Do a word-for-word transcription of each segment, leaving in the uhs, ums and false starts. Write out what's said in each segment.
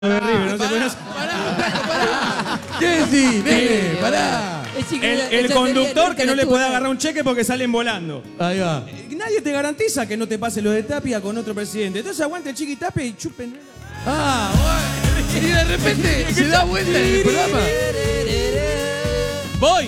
de River, no te pones... ¿Qué decís, nene? Pará. El, el conductor que no le puede agarrar un cheque porque salen volando. Ahí va. Nadie te garantiza que no te pase lo de Tapia con otro presidente. Entonces aguante el Chiqui Tapia y chupen. Ah, bueno. Y de repente se da vuelta en el programa. ¡Voy!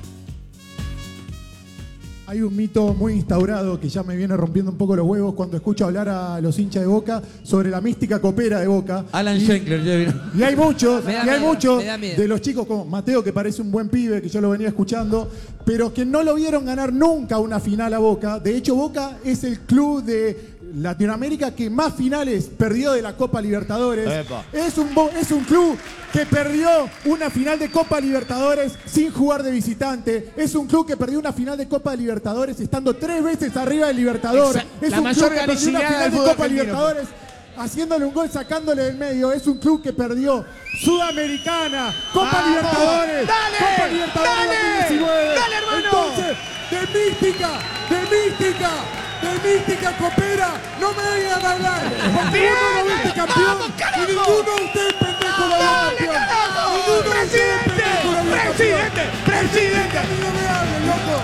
Hay un mito muy instaurado que ya me viene rompiendo un poco los huevos cuando escucho hablar a los hinchas de Boca sobre la mística copera de Boca. Alan Schenkler ya vino. Y hay muchos, y hay miedo, muchos me da miedo. de los chicos como Mateo, que parece un buen pibe, que yo lo venía escuchando, pero que no lo vieron ganar nunca una final a Boca. De hecho, Boca es el club de Latinoamérica que más finales perdió de la Copa Libertadores. Es un, bo- es un club que perdió una final de Copa Libertadores sin jugar de visitante. Es un club que perdió una final de Copa Libertadores estando tres veces arriba del Libertador. Exacto. Es La un mayor club que perdió una galicidad final del de fútbol Copa argentino. Libertadores haciéndole un gol, sacándole del medio. Es un club que perdió Sudamericana, Copa ¡Vamos! Libertadores, ¡Dale! Copa Libertadores ¡Dale! dos mil diecinueve. ¡Dale, hermano! Entonces, de mística, de mística, de mística copera, no me vengan a hablar, porque ¡Bien! uno lo viste campeón ¡Vamos, y carajo! ninguno de ustedes pendejo lo vio ¡Dale, campeón. carajo! Ninguno de ustedes ¡Presidente! pendejo lo vio campeón. ¡Presidente! ¡Presidente! A mí no me hablen, loco.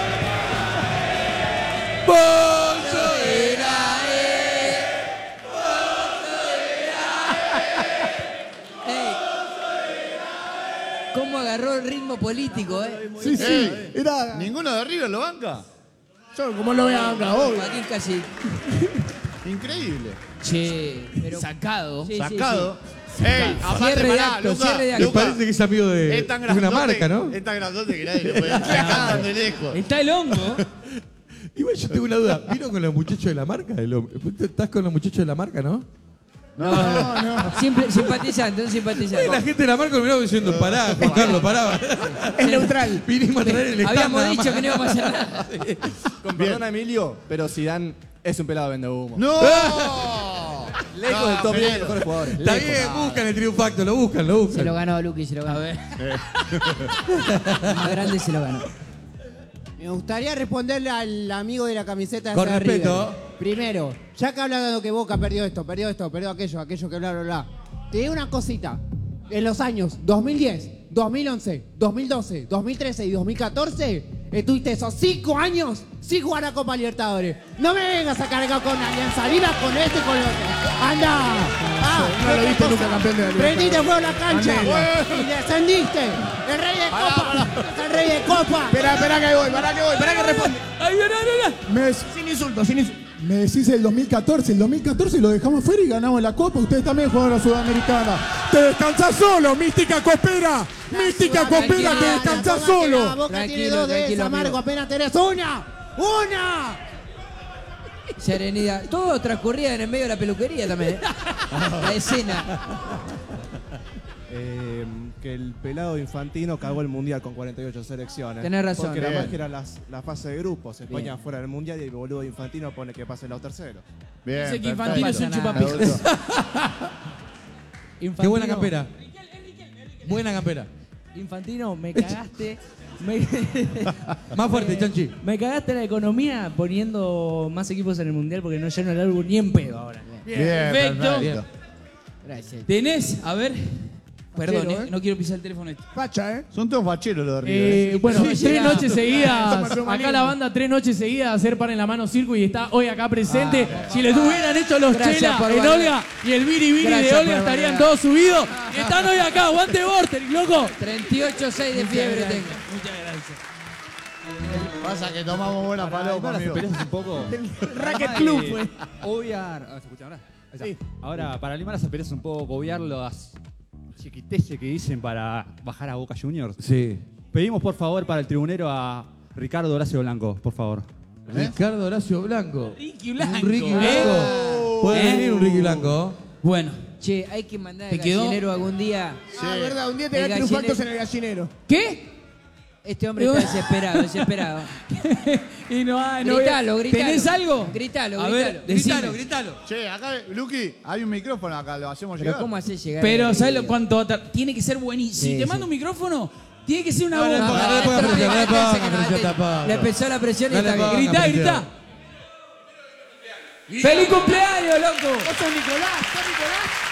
Ey. ¿Cómo agarró el ritmo político, eh? Sí, sí, Ey, era... ¿Ninguno de River lo banca? Yo, como lo vean acá, obvio. Joaquín casi. Increíble. Che, pero... Sacado. Sí, sí, Sacado. sí. Ey, aparte, Cierre de pará, acto, Luca, cierre de Que acto. Luca, parece que es amigo de, es tan de una grandote, marca, ¿no? Es tan grandote que nadie lo puede dejar de lejos. Está el hongo. Igual yo tengo una duda. ¿Vino con los muchachos de la marca? El hombre? ¿Estás con los muchachos de la marca, no? No, no, no. Siempre simpatizante, un simpatizante. La gente de la marca me miraba diciendo, pará, Juan Carlos, pará. Es neutral. Vinimos a traer el stand Habíamos nada dicho más. que no íbamos a hacer nada. Con perdón, Emilio, pero Zidane es un pelado vende humo. ¡No! Lejos No, del top diez de Fede. los mejores jugadores. Está Lejos. bien, buscan el triunfacto, lo buscan, lo buscan. Se lo ganó Luqui, se lo ganó. Más grande se lo ganó. Me gustaría responderle al amigo de la camiseta de Con River. respeto. Primero, ya que hablan de que Boca perdió esto, perdió esto, perdió aquello, aquello que bla, bla, bla. Te digo una cosita. En los años dos mil diez, dos mil once, dos mil doce, dos mil trece y dos mil catorce, estuviste esos cinco años sin jugar a Copa Libertadores. No me vengas a cargar con Alianza Lima, con este y con el otro. ¡Anda! Ah, no lo otra viste cosa. nunca campeón de la Prendiste fuego a la cancha Andelo. y descendiste. El rey de Copa. El rey de Copa. Espera, espera que voy, espera que voy, espera que responde. ¡Ay, no, no, no! Me, Sin insultos, sin insultos. me decís el dos mil catorce, el dos mil catorce lo dejamos fuera y ganamos la Copa. Ustedes también jugaron la Sudamericana. Te descansás solo, mística copera. Mística copera, te Tranquila, descansás toma, solo. que la Boca Tranquilo, tiene dos de tranquilo, esas, Amargo, amigo. apenas tenés una. ¡Una! Serenidad. Todo transcurría en el medio de la peluquería también. ¿eh? La escena. Eh, que el pelado Infantino cagó el mundial con cuarenta y ocho selecciones. Tenés razón. Porque la Bien. magia era las- la fase de grupos. España Bien. fuera del mundial y el boludo Infantino pone que pasen los terceros. Bien, Dice que perfecto. Infantino es un pasa nada. chupapijas. Qué buena campera. Buena campera. Infantino, me cagaste. Me, Más fuerte, Chanchi. me cagaste la economía poniendo más equipos en el mundial porque no lleno el álbum ni en pedo ahora. Bien, Perfecto. perfecto. Gracias. Tenés, a ver. Perdón, Fachero, eh, ¿eh? no quiero pisar el teléfono este. Facha, ¿eh? Son todos facheros los de River. Eh, ¿eh? bueno, Sí, tres llega. noches seguidas. Toma, Acá la banda tres noches seguidas hacer pan en la mano circo y está hoy acá presente. Si les hubieran hecho los Gracias chelas por en valorar. Olga y el Viri Viri Gracias de por Olga estarían valorar. todos subidos. Y están hoy acá, aguante Vortex, loco. treinta y ocho punto seis de fiebre tengo. Muchas gracias. Pasa que tomamos buena paloma, amigo. un poco. Racket Club, fue. Obviar. ah, ¿Se escucha ahora? Ahí está. Ahora, para limar las asperezas un poco, obviar las chiquiteces que dicen para bajar a Boca Juniors. Sí. Pedimos, por favor, para el tribunero a Ricardo Horacio Blanco, por favor. Ricardo Horacio Blanco. Ricky Blanco. Un Ricky ¿eh? Blanco. Puede ¿Eh? venir un Ricky Blanco. Bueno, Che, hay que mandar ¿Te al quedó? gallinero algún día. Ah, verdad, un día te El da triunfactos gallinero. en el gallinero. ¿qué? Este hombre está desesperado, desesperado. Y no hay, no Gritalo, gritalo. ¿Tenés algo? Gritalo, A gritalo. ver, decime. Gritalo, gritalo. Che, acá, Luqui, hay un micrófono acá, lo hacemos Pero llegar. ¿cómo haces llegar? Pero, a- ¿sabes lo cuánto va a tar- Tiene que ser buenísimo. Si Sí, te sí. mando un micrófono, tiene que ser una No, no, bomba. no, no le pongas presión, no le pongas presión tampoco. Le empezó la presión y No le está bien. pongas Gritá, presión. gritá. ¡Feliz cumpleaños, loco! San Nicolás, San Nicolás.